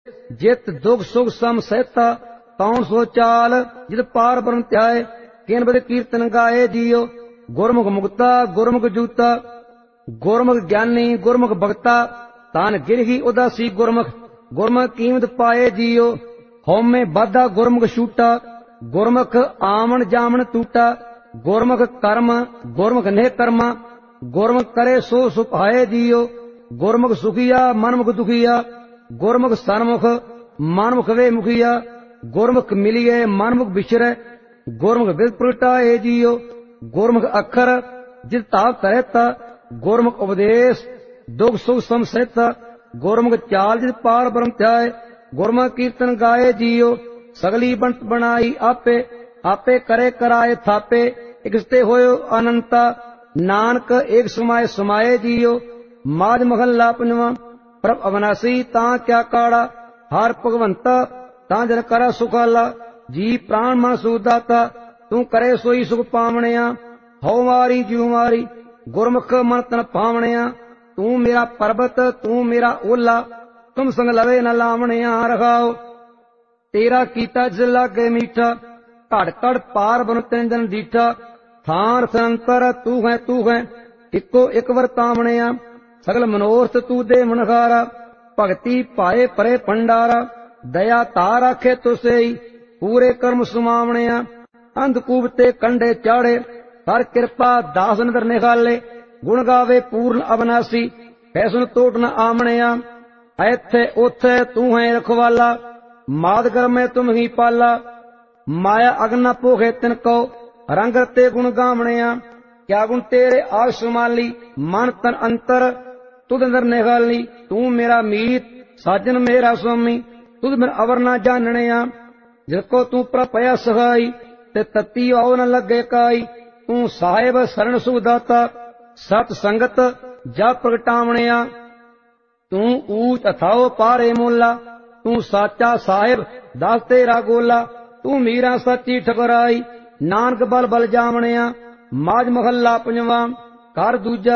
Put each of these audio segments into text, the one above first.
जित दुख सुख सम सहता तौन सो चाल जित पार ब्रह्म ध्याय किन बद कीर्तन गाए जियो गुरमुख मुक्ता गुरमुख जूता गुरमुख ज्ञानी गुरमुख भगता तान गिरही उदासी गुरमुख गुरमुख कीमत पाए जियो होमे बाधा गुरमुख छूटा गुरमुख आमन जामन टूटा गुरमुख कर्म गुरमुख नेह कर्मा गुरमुख करे सो सुभाए जियो गुरमुख सुखिया मनमुख दुखिया गुरमुख सन्मुख मनमुख वे मुखिया गुरमुख मिलिए मनमुख बिछरे गुरमुख विद प्रगटाए जियो गुरमुख अखर जित ताप तरहता गुरमुख उपदेश दुख सुख सम सहता गुरमुख चाल जित पार ब्रह्म ध्याय गुरमुख कीर्तन गाए जियो सगली बनत बनाई आपे आपे करे कराए थापे इकसते होयो अनंता नानक एक समाये समाये जियो माज महला पंजवा प्रभ अविनाशी तां क्या काड़ा हर भगवंता तां जन करा सुखाला जी प्राण मन सुदाता तू करे सोई सुख पावणिया हौ मारी जीव मारी गुरमुख मन तन पावणिया तू मेरा पर्वत तू मेरा ओला तुम संग लवे न लावणिया रखाओ तेरा कीता जिस लागे मीठा घड़ घड़ पार बन तेन जन डीठा थार संतर तू है इको एक वरतावणिया सगल मनोरथ तू दे मनखारा भगति पाए परे भंडारा दया तार आखे तुसे पूरे कर्म सुमावणिया अंधकूप ते कंडे चाड़े हर कृपा दास नदर निखाले गुण गावे पूर्ण अविनाशी फैसन टोट न आमणिया ऐथे ओथे तू है रखवाला मादगर में तुम ही पाला माया अग्न पोखे तिनको रंग ते गुण गावणिया क्या गुण तेरे आग सुमाली मन तन अंतर तुद अंदर निगाली तू मेरा मीत साजन मेरा स्वामी तुद बिन अवर ना जानणिया जिसको तू प्रपया सहाई ते तत्ती आओ न लगे काई तू साहेब शरण सुखदाता सत संगत जा प्रगटावणिया तू ऊच अथाओ पारे मोला तू साचा साहेब दास तेरा गोला तू मीरा सच्ची ठकुराई नानक बल बल जावणिया माज महला पंजवा कर दूजा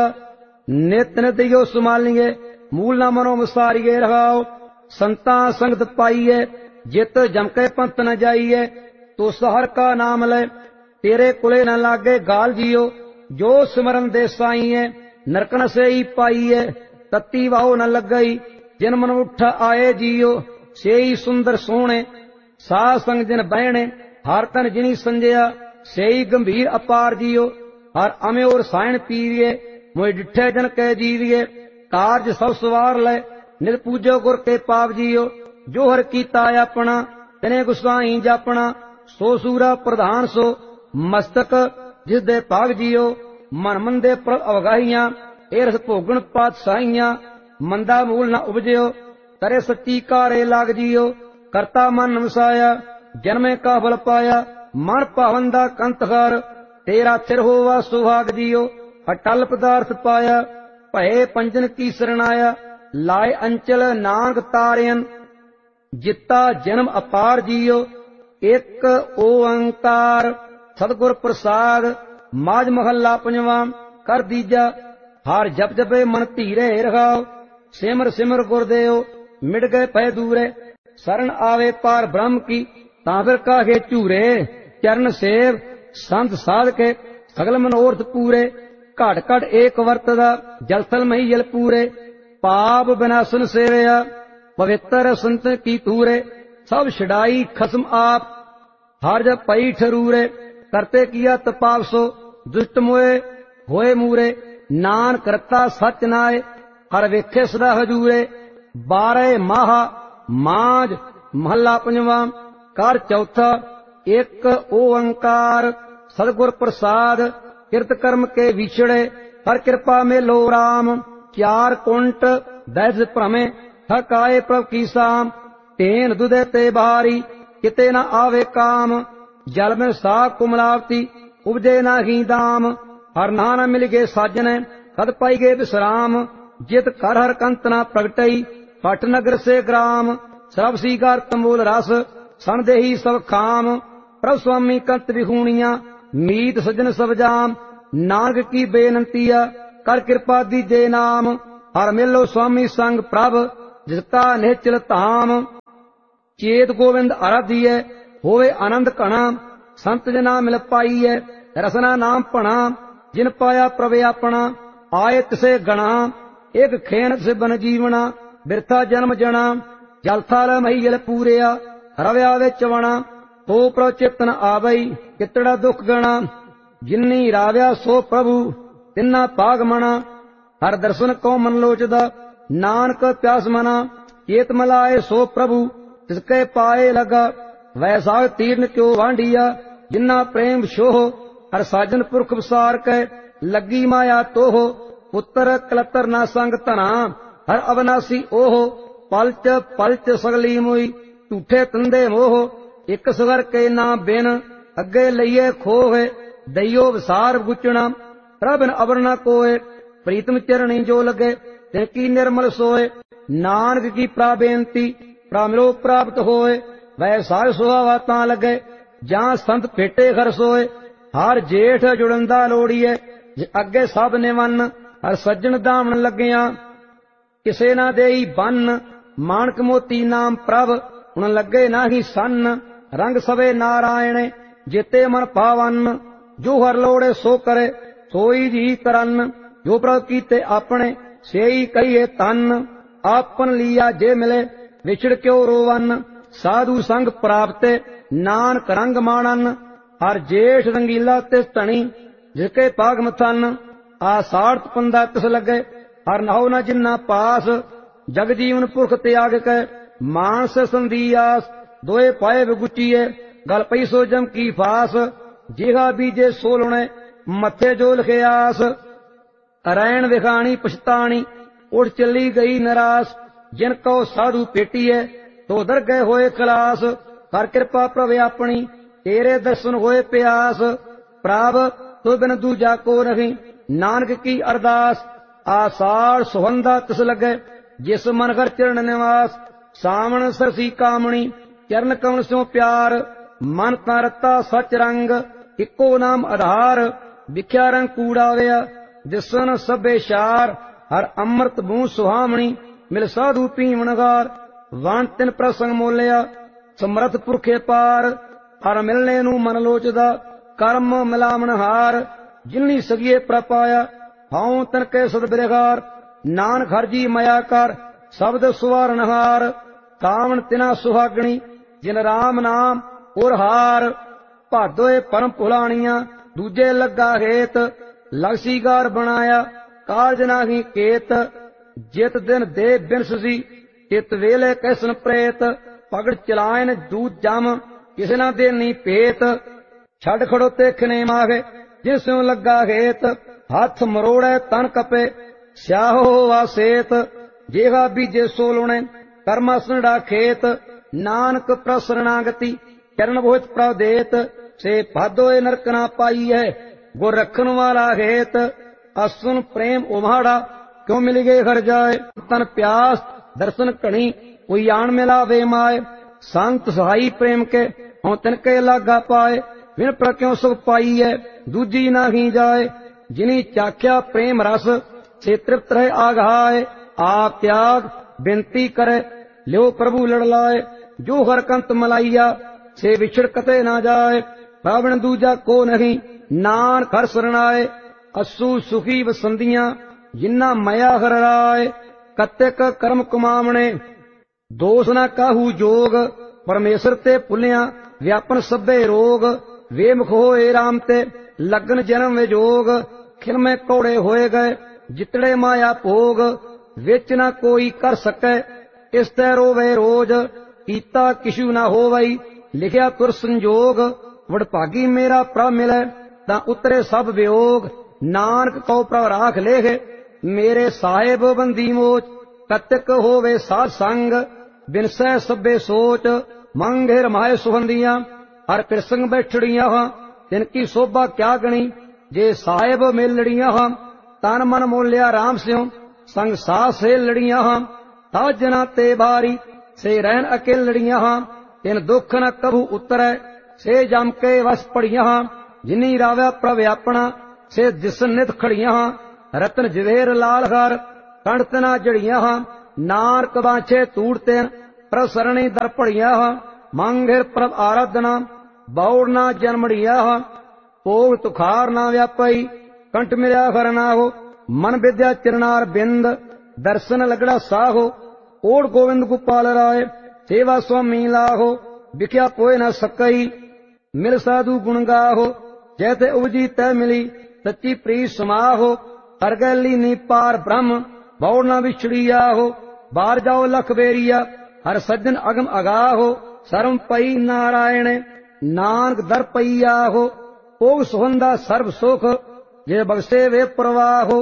नित नित यो सुमालिए मूल न मनो विसारिए रहाओ संता संगत पाइए जित जमके पंथ न जाइए तो सहर का नाम ले तेरे कुले न लागे गाल जियो जो सिमरन दे साईए नरकन से ही पाइए तत्ती वाहो न लग गई जिन मन उठ आए जियो से ही सुंदर सोने सा संग जिन बहने हर तन जिनी संजया से ही गंभीर अपार जियो हर अमे और सायण पीरिए मोए डिठे जन कह जीविए कार्य सब सवार ले नित पूजो गुर के पाप जियो जो हर कीता अपना तने गुसाई जापना सो सूरा प्रधान सो मस्तक जिस दे पाग जियो मन मंदे पर अवगाहियां ए रस भोगण पातशाहियां मंदा मूल न उपजयो करे सच्ची कारे लाग जियो करता मन वसाया जन्मे का फल पाया मन पावंदा कंतहार तेरा थिर होवा सुहाग जियो अटल पदार्थ पाया भये पंजन की शरणाया लाए अंचल नानक तारियन जिता जन्म अपार जियो एक ओंकार सतगुर प्रसाद माज महला पंजवा कर दीजा हार जप जपे मन धीरे रखाओ सिमर सिमर गुरदेव मिट गए पै दूरे शरण आवे पार ब्रह्म की तांफिर काहे झूरे चरण सेव संत साध के सगल मनोरथ पूरे घट घट एक वर्तदा जलथल मही जल पूरे पाप विनाशन सेवया पवित्र संत की तूरे सब छड़ाई खसम आप हर जब पई ठरूरे करते किया तपाप सो दुष्ट मोए होए मूरे नान करता सच नाए हर वेखे सदा हजूरे 12 माह माज महला पंजवा कर चौथा एक ओंकार सतगुर प्रसाद किरत कर्म के विछड़े हर कृपा में लो राम चार कुंट दैस भ्रमे थक आए प्रभ की शाम तेन दुदे ते बारी किते न आवे काम जल में सा कुमलावती उपजे न ही दाम हर नाना मिल गए साजने कद पाई गए विश्राम जित कर हर कंत न प्रगटई पट नगर से ग्राम सब सीगार तमूल रस सन देही सब खाम प्रभ स्वामी कंत विहूणिया मीत सजन सब जाम नानक की बेनंतिया कर कृपा दीजे नाम हर मिलो स्वामी संग प्रभ जिसका निश्चल धाम ਚੇਤ ਗੋਬਿੰਦ ਆਰਾਧੀਐ ਹੋਵੇ ਆਨੰਦ ਘਣਾ ਸੰਤ ਜਨਾ ਮਿਲ ਪਾਈਐ ਰਸਨਾ ਨਾਮ ਭਣਾ ਜਿਨ ਪਾਇਆ ਪ੍ਰਭ ਆਪਣਾ ਆਏ ਤਿਸੇ ਗਣਾ ਇਕ ਖੇਨ ਤਿਸ ਬਨ ਜੀਵਣਾ ਬਿਰਥਾ ਜਨਮ ਜਣਾ ਜਲ ਥਲ ਮਹੀ ਜਲ ਪੂਰਿਆ ਰਵਿਆ ਵਿੱਚ ਵਣਾ ਤੋ ਪ੍ਰਭ ਚਿਤਨ ਆਵਈ ਕਿਤੜਾ ਦੁਖ ਗਣਾ ਜਿਨੀ ਰਾਵਿਆ ਸੋ ਪ੍ਰਭੂ ਤਿੰਨਾ ਭਾਗ ਮਣਾ ਹਰ ਦਰਸ਼ਨ ਕੋ ਮਨ ਲੋਚਦਾ ਨਾਨਕ ਪਿਆਸ ਮਨਾ ਚੇਤ ਮਲਾਏ ਸੋ ਪ੍ਰਭੂ ਤਿਸਕੇ ਪਾਏ ਲਗਾ ਵੈਸਾਖ ਤੀਰਨ ਕਿਉ ਵਾਂਢੀਆ ਜਿਨਾ ਪ੍ਰੇਮ ਛੋਹ ਹਰ ਸਾਜਨ ਪੁਰਖ ਵਿਸਾਰ ਕੈ ਲੱਗੀ ਮਾਇਆ ਤੋਹ ਪੁੱਤਰ ਕਲਤਰ ਨਾ ਸੰਗ ਧਨਾ ਹਰ ਅਵਨਾਸੀ ਓਹ ਪਲਚ ਸਗਲੀ ਮੋਈ ਝੂਠੇ ਤੰਦੇ ਮੋਹ ਇਕ ਸਗਰ ਕੇ ਨਾ ਬਿਨ ਅੱਗੇ ਲਈਏ ਖੋਹ ਦਈਓ ਵਿਸਾਰ ਗੁਚਣਾ ਪ੍ਰਭਨ ਅਵਰ ਨ ਕੋਏ ਪ੍ਰੀਤਮ ਚਰਣੀ ਜੋ ਲਗੇ ਤਿਨ ਕੀ ਨਿਰਮਲ ਸੋਏ ਨਾਨਕ ਕੀ ਪ੍ਰਾਬੇਨਤੀ ਪ੍ਰਾਮਿਲੋ ਪ੍ਰਾਪਤ ਹੋਏ ਵੈਸਾਖ ਸੁਹਾਵਾ ਤਾਂ ਲਗੇ ਜਾਂ ਸੰਤ ਫੇਟੇ ਘਰ ਸੋਏ ਹਰ ਜੇਠ ਜੁੜੰਦਾ ਲੋੜੀਏ ਜੇ ਅੱਗੇ ਸਭ ਨੇ ਵੰਨ ਹਰ ਸੱਜਣ ਦਾਮਣ ਲੱਗਿਆ ਕਿਸੇ ਨਾ ਦੇਈ ਬੰਨ ਮਾਨਕ ਮੋਤੀ ਨਾਮ ਪ੍ਰਭ ਹੁਣ ਲੱਗੇ ਨਾਹੀ ਸੰਨ ਰੰਗ ਸਵੇ ਨਾਰਾਇਣੇ ਜੇਤੇ ਮਨ ਪਾਵਨ ਜੋ ਹਰ ਲੋੜੇ ਸੋ ਕਰੇ ਸੋਈ ਜੀ ਕਰਨ ਜੋ ਪ੍ਰਭ ਕੀਤੇ ਆਪਣੇ ਸੇਈ ਕਹੀਏ ਤਨ ਆਪਨ ਲੀਆ ਜੇ ਮਿਲੇ ਵਿਛੜ ਕਿਉ ਰੋਵਨ ਸਾਧੂ ਸੰਗ ਪ੍ਰਾਪਤੇ ਨਾਨਕ ਰੰਗ ਮਾਣਨ ਹਰ ਜੇਠ ਰੰਗੀਲਾ ਤਿਸ ਧਣੀ ਜਿਸਕੇ ਪਾਗ ਮਥਨ ਆਸਾੜਤ ਪੰਦਾ ਤਿਸ ਲੱਗੇ ਹਰ ਨਹੁ ਨ ਜਿਨਾ ਪਾਸ ਜਗ ਜੀਵਨ ਪੁਰਖ ਤਿਆਗ ਕੈ ਮਾਨਸ ਸੰਦੀਆਸ ਦੋਏ ਪਾਏ ਵਿਗੁਚੀਏ ਗਲ ਪਈ ਸੋ ਜਮ ਕੀ ਫਾਸ ਜਿਹਾ ਬੀਜੇ ਸੋ ਲੁਣੇ ਮੱਥੇ ਜੋ ਲਿਖਿਆਸ ਅਰੈਣ ਵਿਖਾਣੀ ਪਛਤਾਣੀ ਉਠ ਚੱਲੀ ਗਈ ਨਰਾਸ ਜਿਨ ਕੋ ਸਾਧੂ ਪੇਟੀਐ ਤੋ ਦਰ ਗਏ ਹੋਏ ਖਲਾਸ ਕਰ ਕਿਰਪਾ ਪ੍ਰਭ ਆਪਣੀ ਤੇਰੇ ਦਰਸ਼ਨ ਹੋਏ ਪਿਆਸ ਪ੍ਰਭ ਤੋ ਬਿਨ ਦੂਜਾ ਕੋ ਨਹੀਂ ਨਾਨਕ ਕੀ ਅਰਦਾਸ ਆਸਾੜ ਸੁਹੰਦਾ ਤਿਸ ਲਗੇ ਜਿਸ ਮਨ ਘਰ ਚਰਨ ਨਿਵਾਸ ਸਾਵਣ ਸਰਸੀ ਕਾਮਣੀ ਚਰਨ ਕਮਲ ਸਿਉ ਪਿਆਰ ਮਨ ਤਾਂ ਰਤਾ ਸਚ ਰੰਗ ਇੱਕੋ ਨਾਮ ਆਧਾਰ ਵਿਖਿਆ ਰੰਗ ਕੂੜਾਵਿਆ ਦਿਸਨ ਸਭੇ ਸ਼ਾਰ ਹਰ ਅੰਮ੍ਰਿਤ ਬੂ ਸੁਹਾਮਣੀ ਮਿਲ ਸਾਧੂ ਪੀਵਣਗਾਰ ਵਣ ਤਿਨ ਪ੍ਰਸੰਗ ਮੋਲਿਆ ਸਮਰਥ ਪੁਰਖੇ ਪਾਰ ਹਰ ਮਿਲਣੇ ਨੂੰ ਮਨ ਲੋਚਦਾ ਕਰਮ ਮਿਲਾਵਣ ਹਾਰ ਜਿਨੀ ਸਗੀਏ ਪ੍ਰਪਾਇਆ ਹਉ ਤਨ ਕੇ ਸਦ ਬਿਰਗਾਰ ਨਾਨਕ ਹਰ ਜੀ ਮਾਇਆ ਕਰ ਸ਼ਬਦ ਸੁਵਾਰਨ ਹਾਰ ਕਾਵਣ ਤਿਨਾ ਸੁਹਾਗਣੀ ਜਿਨ ਰਾਮ ਨਾਮ ਉਰ ਹਾਰ ਭਾਦੋਏ ਪਰਮ ਭੁਲਾਣੀਆਂ ਦੂਜੇ ਲੱਗਾ ਹੇਤ ਲਗਸੀਗਾਰ ਬਣਾਇਆ ਕਾਰਜ ਨਾਹੀ ਕੇਤ ਜਿਤ ਦਿਨ ਦੇ ਬਿਨਸੀ ਚਿਤ ਵੇਲੇ ਕੈਸਨ ਪ੍ਰੇਤ ਪਗੜ ਚਲਾਇਨ ਦੂਤ ਜਮ ਕਿਸੇ ਨਾ ਦੇ ਨੀ ਭੇਤ ਛੱਡ ਖੜੋਤੇ ਖਨੇ ਮਾਗੇ ਜਿਸਿਉ ਲੱਗਾ ਹੇਤ ਹੱਥ ਮਰੋੜੈ ਤਨ ਕਪੇ ਸਿਆਹੋ ਵਾਸੇਤ ਜੇਹਾ ਬੀਜੇ ਸੋ ਲੁਣੇ ਕਰਮ ਸੰਡਾ ਖੇਤ ਨਾਨਕ ਪ੍ਰਸਰਣਾਗਤੀ ਚਰਨ ਬੋਹਿਤ ਪ੍ਰਦੇਤ ਸੇ ਭਾਦੋਏ ਨਰਕ ਨਾ ਪਾਈ ਹੈ ਗੁਰ ਰੱਖਣ ਵਾਲਾ ਹੇਤ ਅਸੁਨ ਪ੍ਰੇਮ ਉਮਾੜਾ ਕਿਉ ਮਿਲ ਗਏ ਘਰ ਜਾਏ ਤਨ ਪਿਆਸ ਦਰਸ਼ਨ ਘਣੀ ਕੋਈ ਆਣ ਮਿਲਾਵੇ ਮਾਏ ਸੰਤ ਸਹਾਈ ਪ੍ਰੇਮ ਕੇ ਹਉ ਤਿਨ ਕੇ ਲਾਗਾ ਪਾਏ ਵਿਨ ਪਰ ਕਿਉ ਸੁਖ ਪਾਈ ਹੈ ਦੂਜੀ ਨਾਹੀ ਜਾਏ ਜਿਨੀ ਚਾਖਿਆ ਪ੍ਰੇਮ ਰਸ ਸੇ ਤ੍ਰਿਪਤ ਰਹੇ ਆਘਾਏ ਆਪ ਤਿਆਗ ਬੇਨਤੀ ਕਰੇ ਲਿਓ ਪ੍ਰਭੂ ਲੜ ਲਾਏ ਜੋ ਹਰ ਕੰਤ ਮਲਾਈਆ ਸੇ ਵਿਛੜ ਕਤੇ ਨਾ ਜਾਏ ਭਾਵਨ ਦੂਜਾ ਕੋ ਨਹੀਂ ਨਾਨਕ ਹਰ ਸਰਣਾਏ ਅਸੂ ਸੁਖੀ ਵਸੰਦੀਆਂ ਜਿਨਾ ਮਾਇਆ ਹਰ ਰਾਏ ਕਤਿਕ ਕਰਮ ਕਮਾਵਣੇ ਦੋਸ ਨਾ ਕਾਹੂ ਜੋਗ ਪਰਮੇਸ਼ਰ ਤੇ ਭੁੱਲਿਆ ਵਿਆਪਨ ਸਭੇ ਰੋਗ ਵੇਮੁਖ ਹੋਏ ਰਾਮ ਤੇ ਲਗਨ ਜਨਮ ਵਿਜੋਗ ਖਿਲਮੇ ਕੌੜੇ ਹੋਏ ਗਏ ਜਿਤੜੇ ਮਾਇਆ ਭੋਗ ਵਿੱਚ ਨਾ ਕੋਈ ਕਰ ਸਕੈ ਇਸ ਤੈ ਰੋਵੇ ਰੋਜ ਕੀਤਾ ਕਿਛੂ ਨਾ ਹੋਵਈ ਲਿਖਿਆ ਤੁਰ ਸੰਜੋਗ ਵਡਭਾਗੀ ਮੇਰਾ ਪ੍ਰਭ ਮਿਲੈ ਤਾਂ ਉਤਰੇ ਸਭ ਵਿਯੋਗ ਨਾਨਕ ਕਉ ਪ੍ਰਭ ਰਾਖ ਲੇਖ ਮੇਰੇ ਸਾਹਿਬ ਬੰਦੀ ਮੋਚ ਕਤਿਕ ਹੋਵੇ ਸਾਧ ਸੰਗ ਬਿਨਸੈ ਸਭੇ ਸੋਚ ਮੰਗੇ ਰਮਾਏ ਸੁਹੰਦੀਆਂ ਹਰ ਕਿਰਸੰਗ ਬੈਠੜੀਆਂ ਹਾਂ ਤਿਨ ਕੀ ਸੋਭਾ ਕਿਆ ਗਣੀ ਜੇ ਸਾਹਿਬ ਮਿਲ ਲੜੀਆਂ ਹਾਂ ਤਨ ਮਨ ਮੋਲਿਆ ਰਾਮ ਸਿਉ ਸੰਗ ਸਾਥ ਸੇ ਲੜੀਆਂ ਹਾਂ ਤਾ ਜਨਾ ਤੇ ਬਾਰੀ ਸੇ ਰਹਿਣ ਅਕੇਲ ਲੜੀਆਂ ਹਾਂ ਤਿਨ ਦੁੱਖ ਨ ਕਭੂ ਉਤਰੈ ਸੇ ਜਮ ਕੇ ਵਸ ਪੜੀਆਂ ਹਾਂ ਜਿਨੀ ਰਾਵਿਆ ਪ੍ਰਭ ਆਪਣਾ ਸੇ ਦਿਸਨ ਨਿਤ ਖੜੀਆਂ ਹਾਂ ਰਤਨ ਜਵੇਰ ਲਾਲ ਘਰ ਕੰਠ ਤਨਾ ਜੜੀਆਂ ਹਾਂ ਨਾਨਕ ਬਾਛੇ ਤੂੜ ਤੈਨ प्रसरणी दर्पणिया मांगेर प्रभ आराधना बौड़ना जन्मड़िया भोग तुखार ना व्यापई कंठ मिल्या खरना हो मन विद्या चिरनार बिंद दर्शन लगड़ा साहो ओढ़ गोविंद गोपाल राय सेवा स्वामी लाहो विख्या कोय न सकई मिल साधु गुण गाहो जैसे उपजी तय मिली सच्ची प्रीत समाहो हर गैली नी पार ब्रह्म बौड़ न बिछड़िया हो बार जाओ लख बेरिया हर सज्जन अगम अगाहो सर्व पई नारायण नानक दर पैया हो भोग सुहंदा सर्व सुख जे बगसे वे प्रवाहो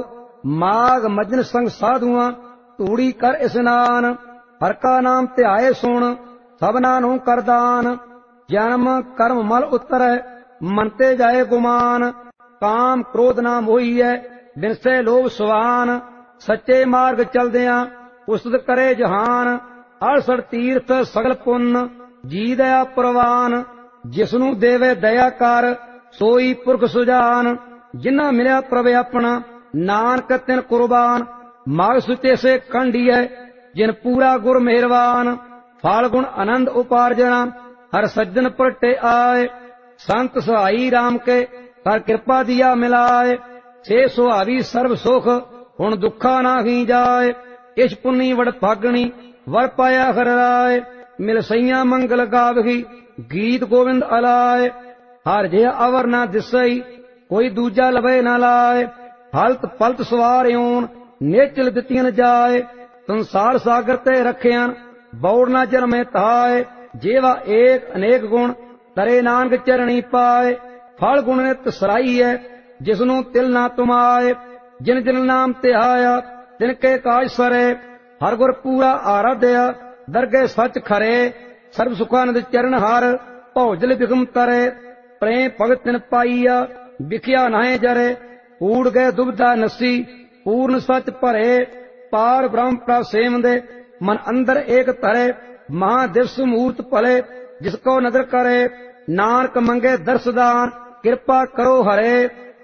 माघ मजन संग साधुआ तूड़ी कर स्नान हर का नाम ध्याए सुन सबना नु करदान जन्म कर्म मल उतर मनते जाए गुमान काम क्रोध ना मोहिए बिनसे लोभ स्वान सच्चे मार्ग चलदिया उस्तत करे जहान अड़सठ तीर्थ सगल पुन्न जी दया प्रवान जिसनु देवे दया कर सोई पुरख सुजान जिन्ना मिलिया प्रभ अपना नानक तिन कुर्बान माघ सुचे से कंडिय जिन पूरा गुर मेहरबान फाल्गुन आनंद उपार्जना हर सज्जन पलटे आए संत सहाई राम के हर कृपा दिया मिलाए से सुहावी सर्व सुख हुण दुखा ना ही जाए इस पुन्नी वड़ फागणी वर पाया हर राय मिल सैया मंगल गावही गीत गोविंद अलाए हर जे अवर ना दिसई कोई दूजा लभे ना लाए हलत पलत सवार ऊन नेचल दितियन जाए संसार सागर ते रखियन बौड़ ना जन्मे ताए जेवा एक अनेक गुण तरे नानक चरणी पाए फल गुण नित सराई है जिसनु तिल ना तुमाए जिन जिन नाम ते आया तिनके काज सरे हर गुर पूरा आराध्या दरगे सच खरे सर्व सुखानंद चरण हर भौजल बिगम तरे प्रेम भगत तिन पाईया बिखिया नाहे जरे कूड़ गए दुबधा नसी पूर्ण सच भरे पार ब्रह्म प्रा सेम दे मन अंदर एक तरे महादिवस मूर्त भले जिसको नदर करे नानक मंगे दर्शदान कृपा करो हरे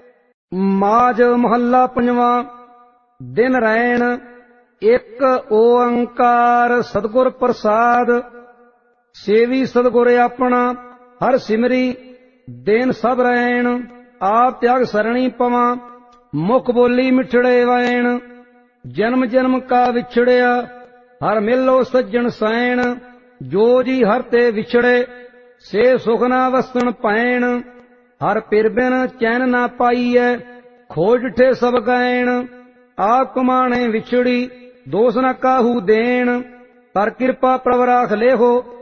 माज महला पंजवा दिन रैन एक ओंकार सतगुर प्रसाद सेवी सतगुर अपना हर सिमरी देन सब रैन आप त्याग सरणी पवा मुख बोली मिठड़े वैन जन्म जन्म का विछड़िया हर मिलो सज्जन सैन जो जी हर ते विछड़े से सुख ना वसन पैन हर पिर बिन चैन ना पाईए खोज ठे सब गैन आप कमाने विछड़ी दोष न काहू देन पर कृपा प्रवराख ले हो